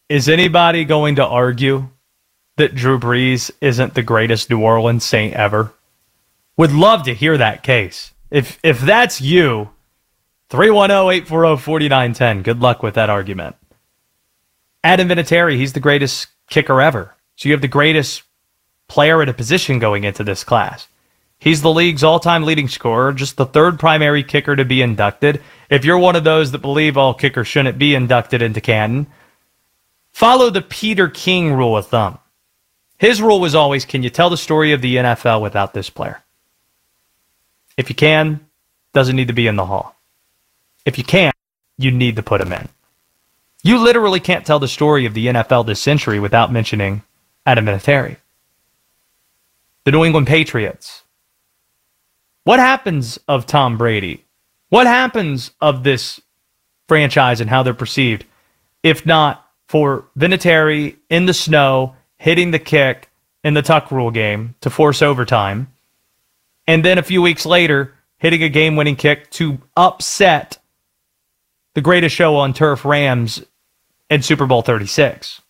Is anybody going to argue that Drew Brees isn't the greatest New Orleans Saint ever? Would love to hear that case. If that's you, 310-840-4910. Good luck with that argument. Adam Vinatieri, he's the greatest kicker ever. So you have the greatest player at a position going into this class. He's the league's all-time leading scorer, just the third primary kicker to be inducted. If you're one of those that believe all kickers shouldn't be inducted into Canton, follow the Peter King rule of thumb. His rule was always, can you tell the story of the NFL without this player? If you can, doesn't need to be in the Hall. If you can't, you need to put him in. You literally can't tell the story of the NFL this century without mentioning Adam Vinatieri. The New England Patriots. What happens of Tom Brady? What happens of this franchise and how they're perceived, if not for Vinatieri in the snow, hitting the kick in the tuck rule game to force overtime, and then a few weeks later, hitting a game-winning kick to upset the greatest show on turf, Rams, in Super Bowl 36.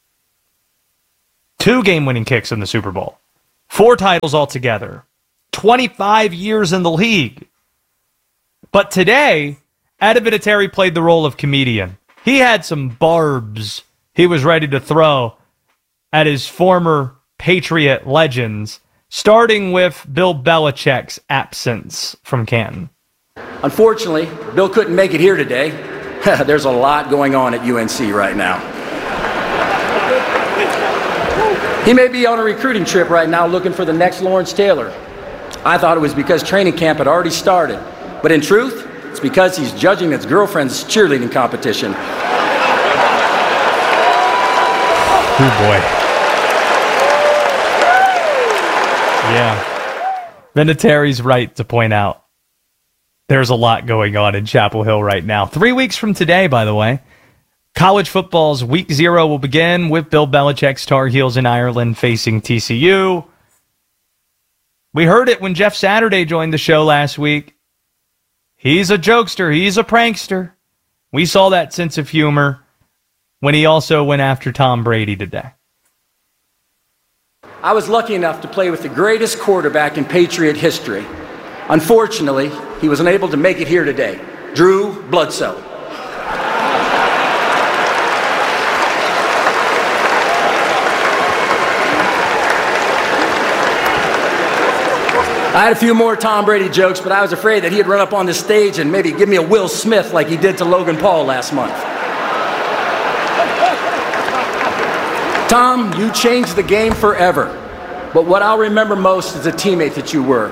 2 game-winning kicks in the Super Bowl. 4 titles altogether. 25 years in the league. But today, Adam Vinatieri played the role of comedian. He had some barbs he was ready to throw at his former Patriot legends, starting with Bill Belichick's absence from Canton. Unfortunately, Bill couldn't make it here today. There's a lot going on at UNC right now. He may be on a recruiting trip right now looking for the next Lawrence Taylor. I thought it was because training camp had already started. But in truth, it's because he's judging his girlfriend's cheerleading competition. Oh, boy. Yeah. Vinatieri's right to point out there's a lot going on in Chapel Hill right now. 3 weeks from today, by the way, college football's week 0 will begin with Bill Belichick's Tar Heels in Ireland facing TCU. We heard it when Jeff Saturday joined the show last week. He's a jokester. He's a prankster. We saw that sense of humor when he also went after Tom Brady today. I was lucky enough to play with the greatest quarterback in Patriot history. Unfortunately, he was unable to make it here today. Drew Bledsoe. I had a few more Tom Brady jokes, but I was afraid that he'd run up on the stage and maybe give me a Will Smith like he did to Logan Paul last month. Tom, you changed the game forever. But what I'll remember most is the teammate that you were.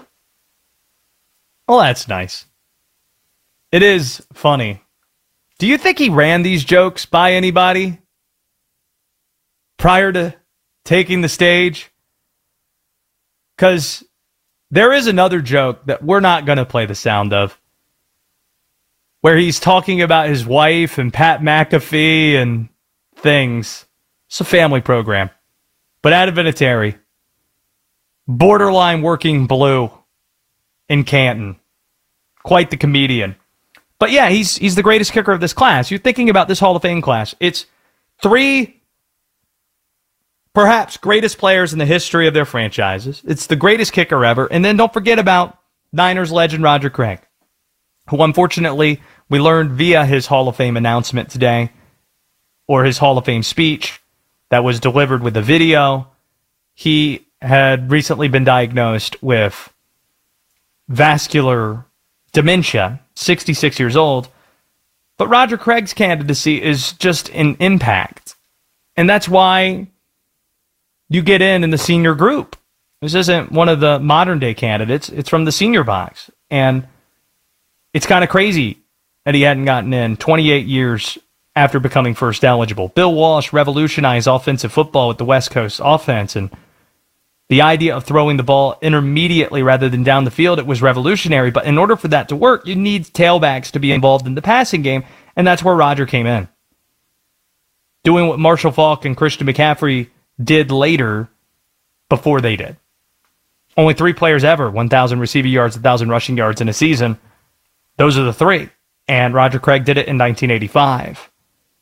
Well, that's nice. It is funny. Do you think he ran these jokes by anybody prior to taking the stage? Because there is another joke that we're not going to play the sound of, where he's talking about his wife and Pat McAfee and things. It's a family program. But Adam Vinatieri, borderline working blue in Canton. Quite the comedian. But yeah, he's the greatest kicker of this class. You're thinking about this Hall of Fame class. It's 3 perhaps greatest players in the history of their franchises. It's the greatest kicker ever. And then don't forget about Niners legend Roger Craig, who unfortunately we learned via his Hall of Fame announcement today, or his Hall of Fame speech that was delivered with a video. He had recently been diagnosed with vascular dementia, 66 years old. But Roger Craig's candidacy is just an impact. And that's why you get in the senior group. This isn't one of the modern-day candidates. It's from the senior box. And it's kind of crazy that he hadn't gotten in 28 years after becoming first eligible. Bill Walsh revolutionized offensive football with the West Coast offense, and the idea of throwing the ball intermediately rather than down the field, it was revolutionary. But in order for that to work, you need tailbacks to be involved in the passing game, and that's where Roger came in. Doing what Marshall Faulk and Christian McCaffrey did later before they did. Only 3 players ever, 1,000 receiving yards, 1,000 rushing yards in a season. Those are the 3. And Roger Craig did it in 1985.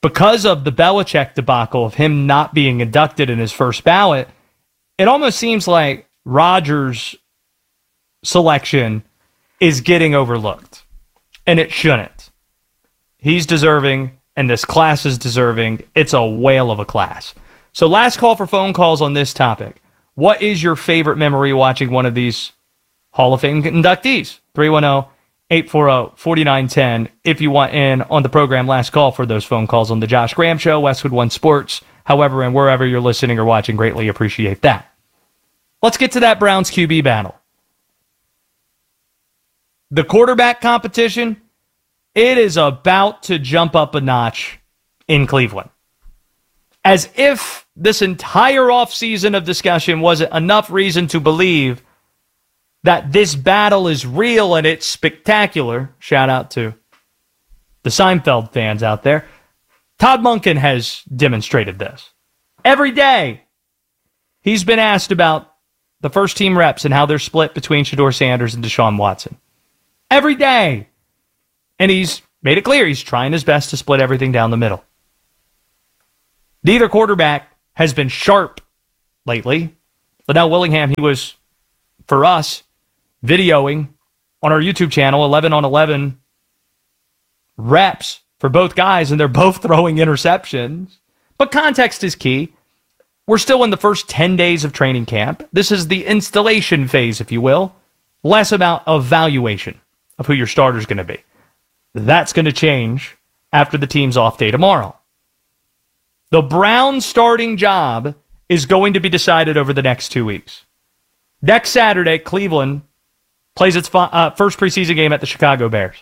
because of the Belichick debacle of him not being inducted in his first ballot, it almost seems like Rodgers' selection is getting overlooked, and it shouldn't. He's deserving, and this class is deserving. It's a whale of a class. So last call for phone calls on this topic. What is your favorite memory watching one of these Hall of Fame inductees? 310-840-4910. If you want in on the program, last call for those phone calls on the Josh Graham Show, Westwood One Sports, however and wherever you're listening or watching, greatly appreciate that. Let's get to that Browns QB battle. The quarterback competition, it is about to jump up a notch in Cleveland. As if this entire offseason of discussion wasn't enough reason to believe that this battle is real and it's spectacular. Shout out to the Seinfeld fans out there. Todd Monken has demonstrated this. Every day, he's been asked about the first team reps and how they're split between Shedeur Sanders and Deshaun Watson. Every day. And he's made it clear he's trying his best to split everything down the middle. Neither quarterback has been sharp lately. Liddell Willingham, he was, for us, videoing on our YouTube channel 11 on 11 reps for both guys, and they're both throwing interceptions. But context is key. We're still in the first 10 days of training camp. This is the installation phase, if you will. Less about evaluation of who your starter is going to be. That's going to change after the team's off day tomorrow. The Browns' starting job is going to be decided over the next 2 weeks. Next Saturday, Cleveland plays its first preseason game at the Chicago Bears.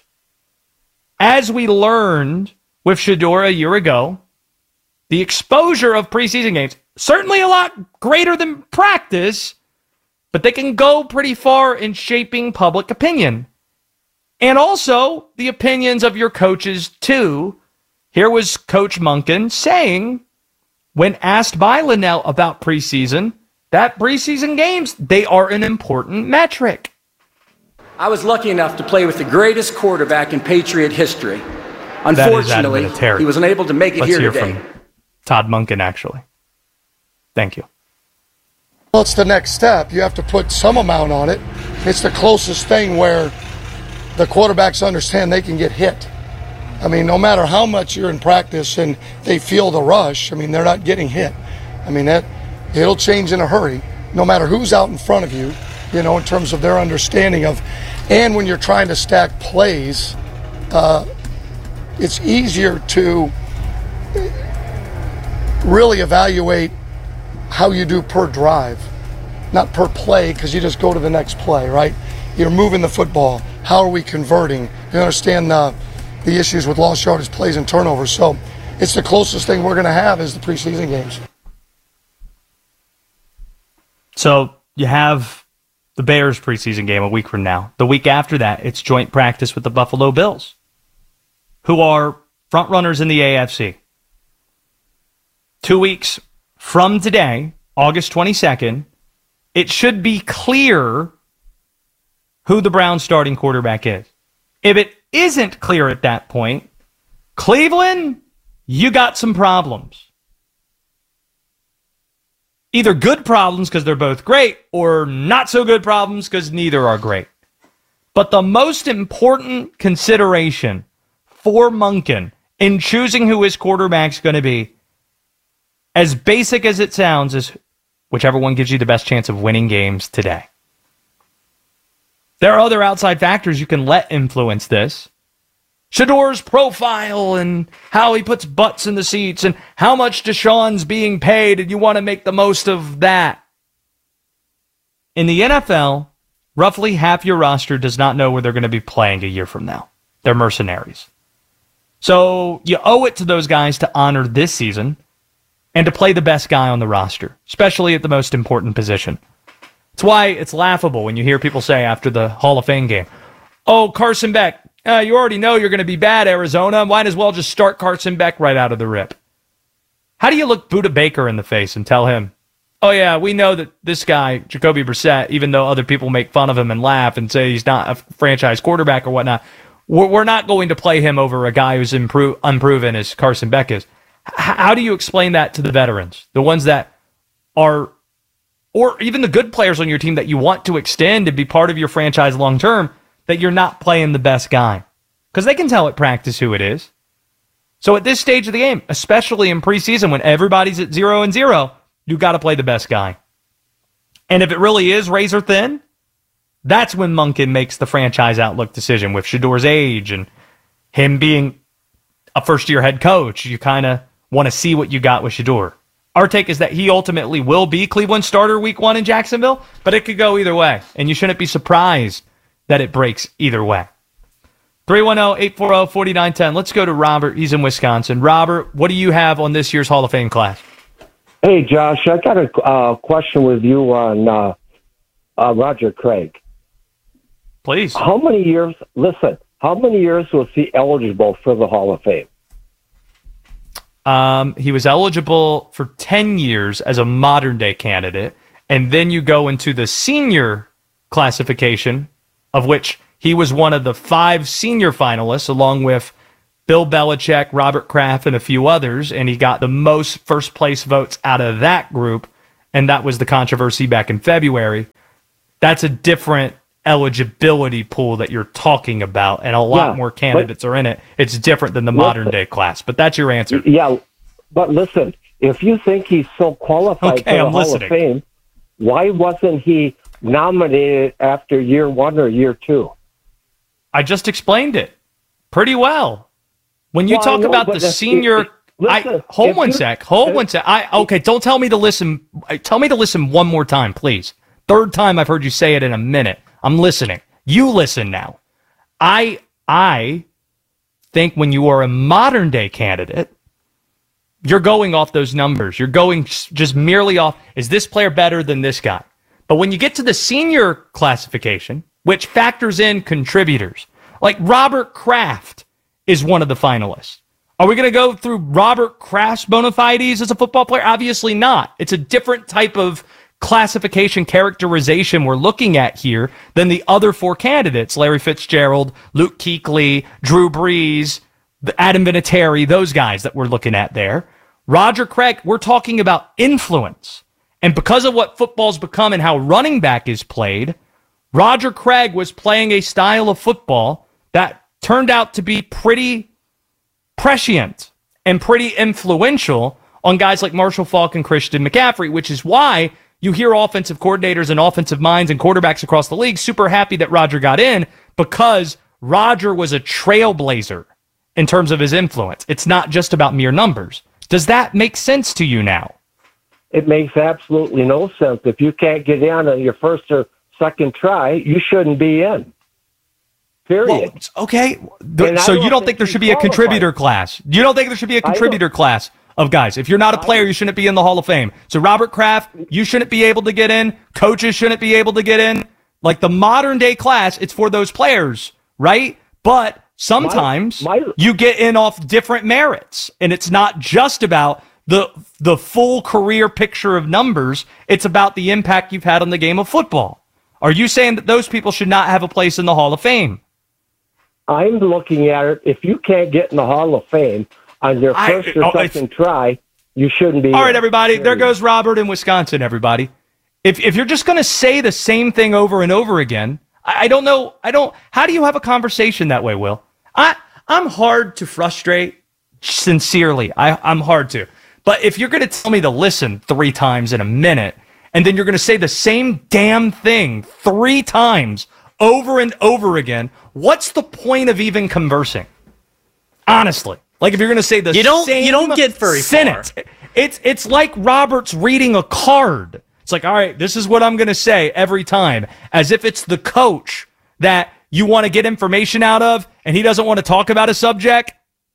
As we learned with Shedeur a year ago, the exposure of preseason games, certainly a lot greater than practice, but they can go pretty far in shaping public opinion. And also the opinions of your coaches, too. Here was Coach Monken saying, when asked by Linnell about preseason, that preseason games, they are an important metric. I was lucky enough to play with the greatest quarterback in Patriot history. Unfortunately, he was unable to make it here today. From Todd Monken, actually. Thank you. Well, it's the next step. You have to put some amount on it. It's the closest thing where the quarterbacks understand they can get hit. I mean, no matter how much you're in practice and they feel the rush, I mean, they're not getting hit. I mean, it'll change in a hurry, no matter who's out in front of you, you know, in terms of their understanding of, and when you're trying to stack plays, it's easier to really evaluate how you do per drive, not per play, because you just go to the next play, right? You're moving the football. How are we converting? You understand the issues with lost yardage, plays, and turnovers. So it's the closest thing we're going to have is the preseason games. So you have the Bears preseason game a week from now. The week after that, it's joint practice with the Buffalo Bills, who are front runners in the AFC. 2 weeks from today, August 22nd, it should be clear who the Browns starting quarterback is. If it isn't clear at that point, Cleveland, you got some problems. Either good problems because they're both great, or not so good problems because neither are great. But the most important consideration for Monken in choosing who his quarterback's going to be, as basic as it sounds, is whichever one gives you the best chance of winning games today. There are other outside factors you can let influence this. Shedeur's profile and how he puts butts in the seats and how much Deshaun's being paid, and you want to make the most of that. In the NFL, roughly half your roster does not know where they're going to be playing a year from now. They're mercenaries. So you owe it to those guys to honor this season and to play the best guy on the roster, especially at the most important position. It's why it's laughable when you hear people say after the Hall of Fame game, oh, Carson Beck, you already know you're going to be bad, Arizona. Might as well just start Carson Beck right out of the rip. How do you look Budda Baker in the face and tell him, oh, yeah, we know that this guy, Jacoby Brissett, even though other people make fun of him and laugh and say he's not a franchise quarterback or whatnot, we're not going to play him over a guy who's unproven as Carson Beck is. How do you explain that to the veterans, the ones that are, or even the good players on your team that you want to extend and be part of your franchise long term, that you're not playing the best guy? Because they can tell at practice who it is. So at this stage of the game, especially in preseason when everybody's at 0-0, you got to play the best guy. And if it really is razor thin, that's when Monken makes the franchise outlook decision with Shedeur's age and him being a first-year head coach. You kind of want to see what you got with Shedeur. Our take is that he ultimately will be Cleveland's starter week 1 in Jacksonville, but it could go either way, and you shouldn't be surprised that it breaks either way. 310-840-4910. Let's go to Robert. He's in Wisconsin. Robert, what do you have on this year's Hall of Fame class? Hey, Josh, I got a question with you on Roger Craig. Please. How many years was he eligible for the Hall of Fame? He was eligible for 10 years as a modern-day candidate, and then you go into the senior classification, of which he was one of the 5 senior finalists, along with Bill Belichick, Robert Kraft, and a few others, and he got the most first-place votes out of that group, and that was the controversy back in February. That's a different eligibility pool that you're talking about, and a lot more candidates are in it. It's different than the modern-day class, but that's your answer. Yeah, but listen, if you think he's so qualified for the Hall of Fame, why wasn't he nominated after year 1 or year 2? I just explained it pretty well. When you talk about the senior... Hold one sec. Okay, don't tell me to listen. Tell me to listen one more time, please. Third time I've heard you say it in a minute. I'm listening. You listen now. I think when you are a modern-day candidate, you're going off those numbers. You're going just merely off, is this player better than this guy? But when you get to the senior classification, which factors in contributors, like Robert Kraft is one of the finalists. Are we going to go through Robert Kraft's bona fides as a football player? Obviously not. It's a different type of classification characterization we're looking at here than the other 4 candidates, Larry Fitzgerald, Luke Kuechly, Drew Brees, Adam Vinatieri, those guys that we're looking at there. Roger Craig, we're talking about influence. And because of what football's become and how running back is played, Roger Craig was playing a style of football that turned out to be pretty prescient and pretty influential on guys like Marshall Faulk and Christian McCaffrey, which is why you hear offensive coordinators and offensive minds and quarterbacks across the league super happy that Roger got in, because Roger was a trailblazer in terms of his influence. It's not just about mere numbers. Does that make sense to you now? It makes absolutely no sense. If you can't get in on your first or second try, you shouldn't be in. Period. Well, okay. So you don't think there should be a contributor class? You don't think there should be a contributor class of guys? If you're not a player, you shouldn't be in the Hall of Fame. So Robert Kraft, you shouldn't be able to get in. Coaches shouldn't be able to get in. Like the modern day class, it's for those players, right? But sometimes you get in off different merits, and it's not just about the full career picture of numbers. It's about the impact you've had on the game of football. Are you saying that those people should not have a place in the Hall of Fame? I'm looking at it. If you can't get in the Hall of Fame on your first or second try, you shouldn't be. All right, everybody. There goes Robert in Wisconsin, everybody. If you're just going to say the same thing over and over again, I don't know. How do you have a conversation that way, Will? I'm hard to frustrate, sincerely. I'm hard to. But if you're going to tell me to listen 3 times in a minute, and then you're going to say the same damn thing 3 times over and over again, what's the point of even conversing? Honestly. Like if you're going to say the same you don't get very sentence. Far. It's like Robert's reading a card. It's like, all right, this is what I'm going to say every time, as if it's the coach that you want to get information out of, and he doesn't want to talk about a subject,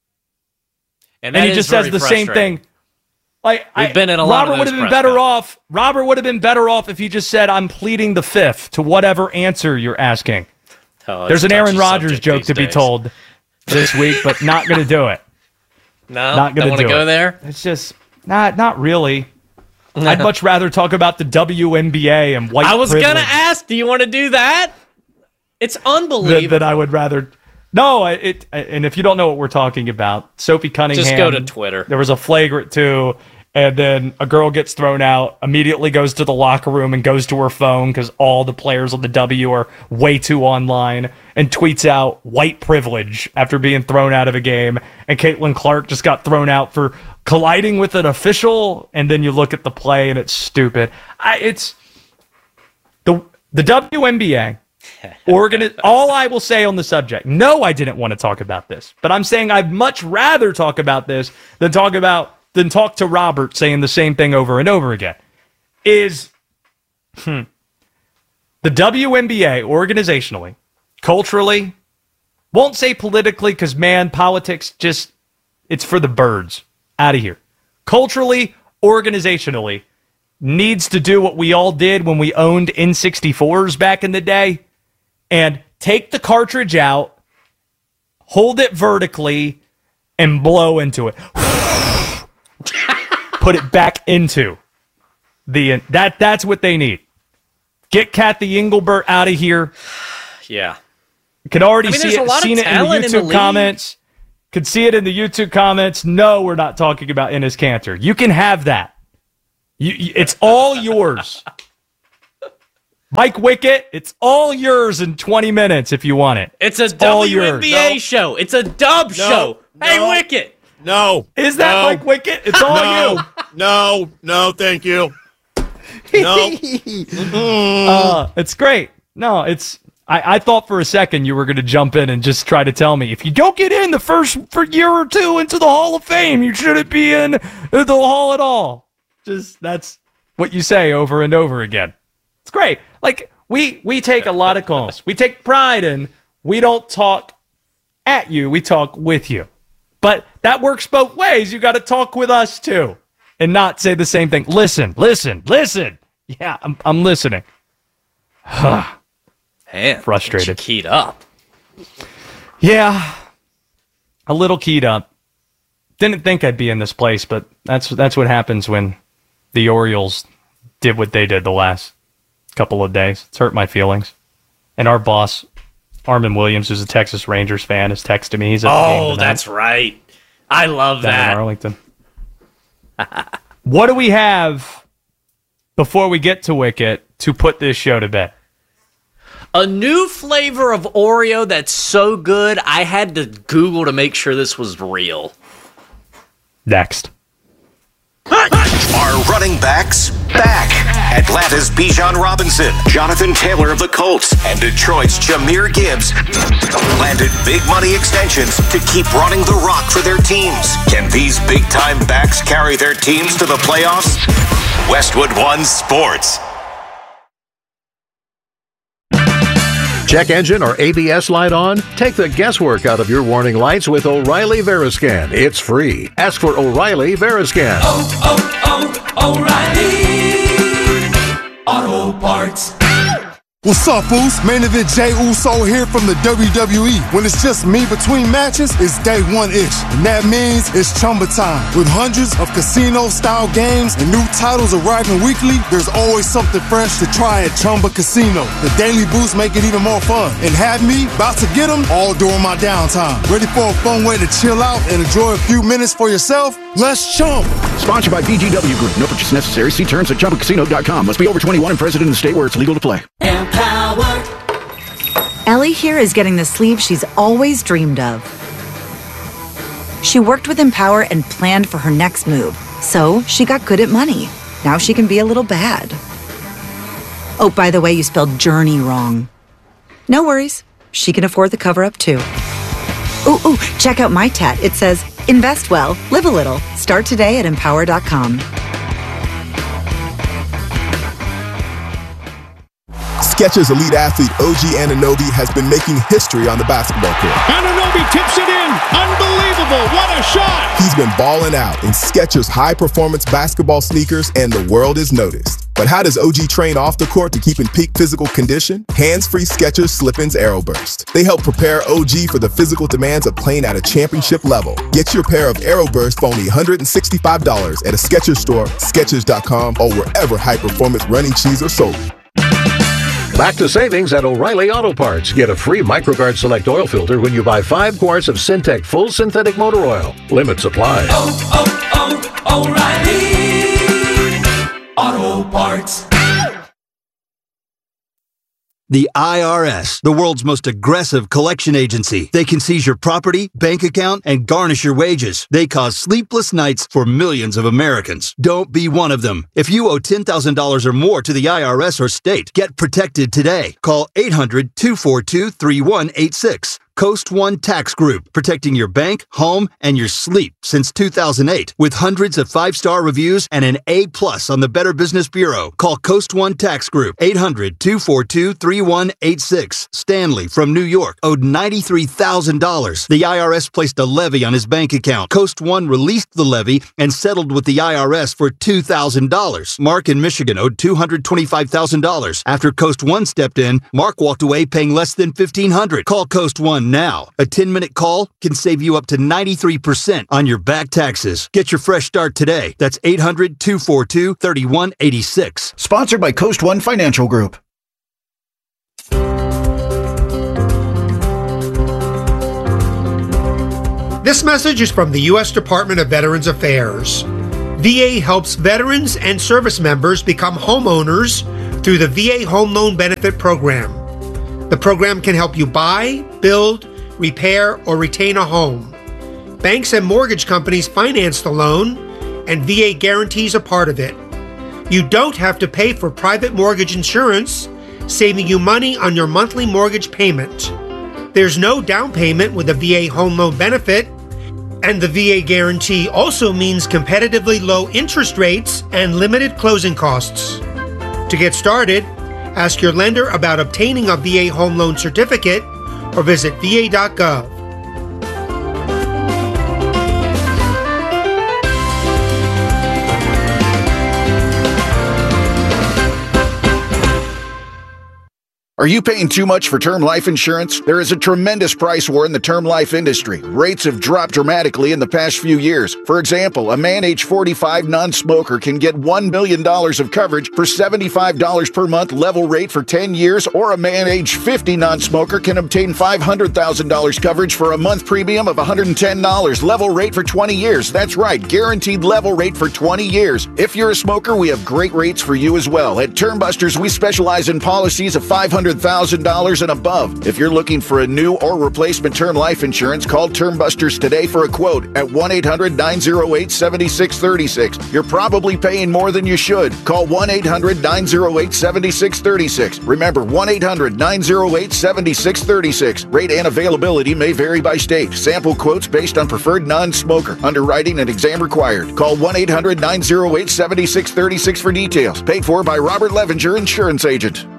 and he just says the same thing. Like We've been in a lot Robert would have been better off. Robert would have been better off if he just said, "I'm pleading the fifth" to whatever answer you're asking. There's an Aaron Rodgers joke to be told this week, but not going to do it. No, not going to go there. It's just not really. I'd much rather talk about the WNBA and white. I was going to ask, do you want to do that? It's unbelievable. That I would rather. No, and if you don't know what we're talking about, Sophie Cunningham. Just go to Twitter. There was a flagrant 2, and then a girl gets thrown out, immediately goes to the locker room and goes to her phone because all the players on the W are way too online, and tweets out white privilege after being thrown out of a game. And Caitlin Clark just got thrown out for colliding with an official, and then you look at the play and it's stupid. It's the WNBA. All I will say on the subject, no, I didn't want to talk about this, but I'm saying I'd much rather talk about this than talk to Robert saying the same thing over and over again, is the WNBA organizationally, culturally, won't say politically because, man, politics just, it's for the birds. Out of here. Culturally, organizationally, needs to do what we all did when we owned N64s back in the day and take the cartridge out, hold it vertically, and blow into it. Put it back into the that's what they need. Get Kathy Engelbert out of here. Yeah. You can already see it. Seen it in the YouTube comments. Could see it in the YouTube comments. No, we're not talking about Enes Kanter. You can have that. It's all yours. Mike Wickett, it's all yours in 20 minutes if you want it. It's a WNBA show. It's a dub show. Hey, Wickett. No. Is that Mike Wickett? It's all you. No, thank you. No. It's great. No, it's... I thought for a second you were going to jump in and just try to tell me, if you don't get in the first year or two into the Hall of Fame, you shouldn't be in the Hall at all. Just, that's what you say over and over again. It's great. Like, we take a lot of calls. We take pride in, we don't talk at you, we talk with you. But that works both ways. You got to talk with us too and not say the same thing. Listen. Yeah, I'm listening. Man, frustrated. Keyed up. Yeah, a little keyed up. Didn't think I'd be in this place, but that's what happens when the Orioles did what they did the last couple of days. It's hurt my feelings. And our boss, Armin Williams, who's a Texas Rangers fan, is texting me. He's at the game tonight. That's right. I love Down that. in Arlington. What do we have before we get to Wicket to put this show to bed? A new flavor of Oreo that's so good, I had to Google to make sure this was real. Next. Are running backs back? Atlanta's Bijan Robinson, Jonathan Taylor of the Colts, and Detroit's Jahmyr Gibbs landed big money extensions to keep running the rock for their teams. Can these big-time backs carry their teams to the playoffs? Westwood One Sports. Check engine or ABS light on? Take the guesswork out of your warning lights with O'Reilly Veriscan. It's free. Ask for O'Reilly Veriscan. O'Reilly Auto Parts. What's up, Boost? Main event Jey Uso here from the WWE. When it's just me between matches, it's day one-ish. And that means it's Chumba time. With hundreds of casino-style games and new titles arriving weekly, there's always something fresh to try at Chumba Casino. The Daily Boost make it even more fun. And have me about to get them all during my downtime. Ready for a fun way to chill out and enjoy a few minutes for yourself? Let's chump. Sponsored by BGW Group. No purchase necessary. See terms at ChumbaCasino.com. Must be over 21 and present in the state where it's legal to play. Empower. Ellie here is getting the sleeve she's always dreamed of. She worked with Empower and planned for her next move, so she got good at money. Now she can be a little bad. Oh, by the way, you spelled journey wrong. No worries. She can afford the cover-up, too. Ooh, check out my tat. It says, invest well, live a little. Start today at Empower.com. Skechers elite athlete OG Anunoby has been making history on the basketball court. Anunoby tips it in. Unbelievable. What a shot. He's been balling out in Skechers high-performance basketball sneakers, and the world has noticed. But how does OG train off the court to keep in peak physical condition? Hands-free Skechers Slip-ins Aeroburst. They help prepare OG for the physical demands of playing at a championship level. Get your pair of Aeroburst for only $165 at a Skechers store, Skechers.com, or wherever high-performance running shoes are sold. Back to savings at O'Reilly Auto Parts. Get a free MicroGuard Select oil filter when you buy 5 quarts of Syntec Full Synthetic Motor Oil. Limits apply. O'Reilly Auto Parts. The IRS, the world's most aggressive collection agency. They can seize your property, bank account, and garnish your wages. They cause sleepless nights for millions of Americans. Don't be one of them. If you owe $10,000 or more to the IRS or state, get protected today. Call 800-242-3186. Coast One Tax Group, protecting your bank, home, and your sleep since 2008. With hundreds of 5-star reviews and an A+ on the Better Business Bureau. Call Coast One Tax Group, 800-242-3186. Stanley from New York owed $93,000. The IRS placed a levy on his bank account. Coast One released the levy and settled with the IRS for $2,000. Mark in Michigan owed $225,000. After Coast One stepped in, Mark walked away paying less than $1,500. Call Coast One now. A 10-minute call can save you up to 93% on your back taxes. Get your fresh start today. That's 800-242-3186. Sponsored by Coast One Financial Group. This message is from the U.S. Department of Veterans Affairs. VA helps veterans and service members become homeowners through the VA Home Loan Benefit Program. The program can help you buy, build, repair, or retain a home. Banks and mortgage companies finance the loan, and VA guarantees a part of it. You don't have to pay for private mortgage insurance, saving you money on your monthly mortgage payment. There's no down payment with a VA Home Loan Benefit, and the VA guarantee also means competitively low interest rates and limited closing costs. To get started, ask your lender about obtaining a VA Home Loan Certificate or visit va.gov. Are you paying too much for term life insurance? There is a tremendous price war in the term life industry. Rates have dropped dramatically in the past few years. For example, a man age 45 non-smoker can get $1 million of coverage for $75 per month level rate for 10 years, or a man age 50 non-smoker can obtain $500,000 coverage for a month premium of $110 level rate for 20 years. That's right, guaranteed level rate for 20 years. If you're a smoker, we have great rates for you as well. At Term Busters, we specialize in policies of $500,000 and above. If you're looking for a new or replacement term life insurance, call Term Busters today for a quote at 1-800-908-7636. You're probably paying more than you should. Call 1-800-908-7636. Remember, 1-800-908-7636. Rate and availability may vary by state. Sample quotes based on preferred non-smoker. Underwriting and exam required. Call 1-800-908-7636 for details. Paid for by Robert Levinger, Insurance Agent.